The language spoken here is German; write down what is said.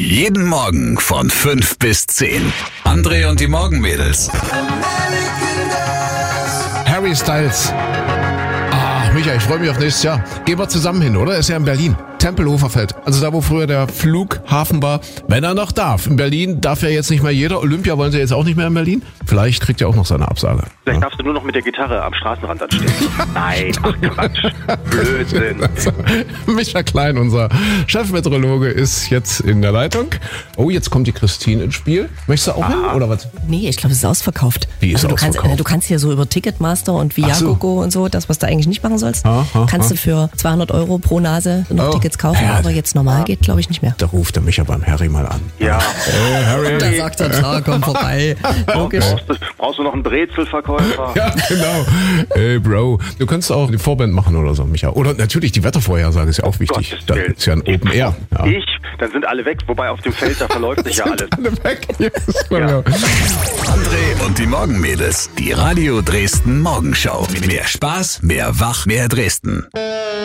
Jeden Morgen von 5 bis 10. André und die Morgenmädels. Harry Styles. Michael, ich freue mich auf nächstes Jahr. Gehen wir zusammen hin, oder? Ist ja in Berlin. Tempelhofer Feld. Also da, wo früher der Flughafen war. Wenn er noch darf. In Berlin darf ja jetzt nicht mehr jeder. Olympia wollen sie jetzt auch nicht mehr in Berlin. Vielleicht kriegt er auch noch seine Absage. Vielleicht darfst du nur noch mit der Gitarre am Straßenrand dann stehen. Nein, ach Quatsch. Blödsinn. Also, Micha Klein, unser Chefmeteorologe, ist jetzt in der Leitung. Oh, jetzt kommt die Christine ins Spiel. Möchtest du auch hin, oder was? Nee, ich glaube, es ist ausverkauft. Wie ist ausverkauft? Du kannst hier so über Ticketmaster und Viagogo und so, das, was du eigentlich nicht machen sollst, kannst du für 200 € pro Nase noch Tickets kaufen, aber jetzt normal geht, glaube ich, nicht mehr. Da ruft der Micha beim Harry mal an. Ja. Hey, Harry. Da sagt er, klar, komm vorbei. Logisch. Brauchst du noch einen Brezelverkäufer? Ja, genau. Hey, Bro. Du kannst auch die Vorband machen oder so, Micha. Oder natürlich die Wettervorhersage ist ja auch wichtig. Gottes Da Willen. ist ja ein Open Air. Ja. Dann sind alle weg. Wobei auf dem Feld, da verläuft sich ja alles. Alle weg. Yes, Ja. André und die Morgenmädels. Die Radio Dresden Morgenshow. Mehr Spaß, mehr Wach, mehr Dresden.